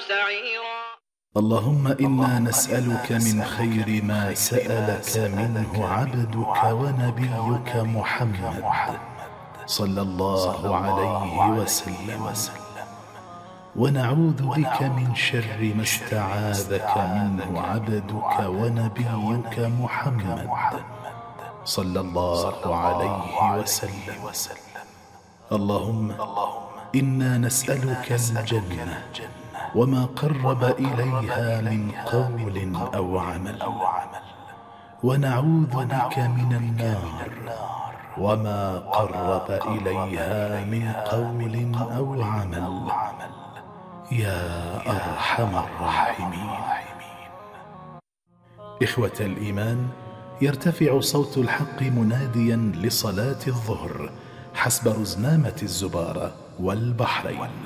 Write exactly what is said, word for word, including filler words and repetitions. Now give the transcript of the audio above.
سعيرا. اللهم إنا نسألك من خير ما سألك منه عبدك ونبيك محمد صلى الله عليه وسلم، ونعوذ بك من شر ما استعاذك منه عبدك ونبيك محمد صلى الله عليه وسلم. اللهم إنا نسألك الجنة وما قرب إليها من قول أو عمل، ونعوذ بك من النار وما قرب إليها من قول أو عمل، يا أرحم الراحمين. إخوة الإيمان، يرتفع صوت الحق مناديا لصلاة الظهر حسب رزنامة الزبارة والبحرين.